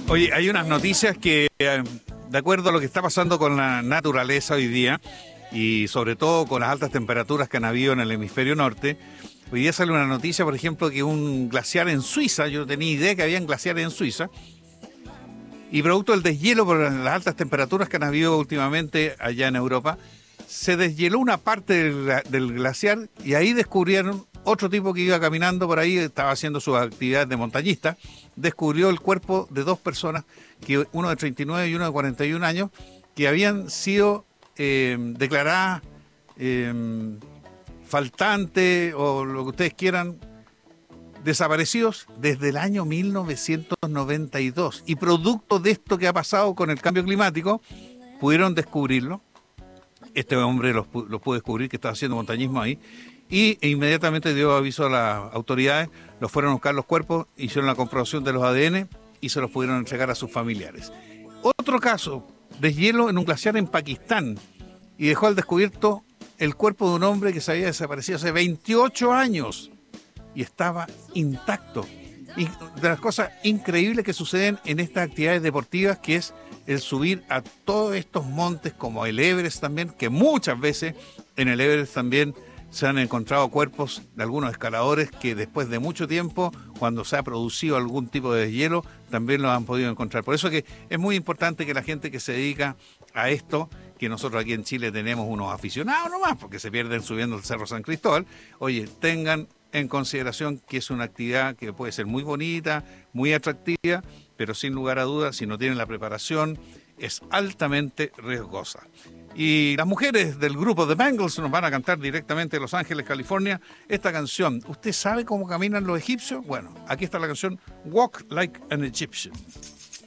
Oye, hay unas noticias que, de acuerdo a lo que está pasando con la naturaleza hoy día, y sobre todo con las altas temperaturas que han habido en el hemisferio norte, hoy día sale una noticia, por ejemplo, que un glaciar en Suiza, yo no tenía idea que habían glaciares en Suiza, y producto del deshielo por las altas temperaturas que han habido últimamente allá en Europa, se deshieló una parte del glaciar y ahí descubrieron otro tipo que iba caminando por ahí, estaba haciendo sus actividades de montañista, descubrió el cuerpo de dos personas, que uno de 39 y uno de 41 años, que habían sido declaradas eh, faltantes o lo que ustedes quieran, desaparecidos desde el año 1992. Y producto de esto que ha pasado con el cambio climático, pudieron descubrirlo. Este hombre los pudo descubrir, que estaba haciendo montañismo ahí, e inmediatamente dio aviso a las autoridades, los fueron a buscar los cuerpos, hicieron la comprobación de los ADN y se los pudieron entregar a sus familiares. Otro caso, deshielo en un glaciar en Pakistán, y dejó al descubierto el cuerpo de un hombre que se había desaparecido hace 28 años y estaba intacto. Y de las cosas increíbles que suceden en estas actividades deportivas, que es el subir a todos estos montes como el Everest también, que muchas veces en el Everest también se han encontrado cuerpos de algunos escaladores que después de mucho tiempo, cuando se ha producido algún tipo de deshielo, también los han podido encontrar. Por eso que es muy importante que la gente que se dedica a esto, que nosotros aquí en Chile tenemos unos aficionados nomás, porque se pierden subiendo el Cerro San Cristóbal, oye, tengan en consideración que es una actividad que puede ser muy bonita, muy atractiva, pero sin lugar a dudas, si no tienen la preparación, es altamente riesgosa. Y las mujeres del grupo The Bangles nos van a cantar directamente de Los Ángeles, California, esta canción. ¿Usted sabe cómo caminan los egipcios? Bueno, aquí está la canción Walk Like an Egyptian.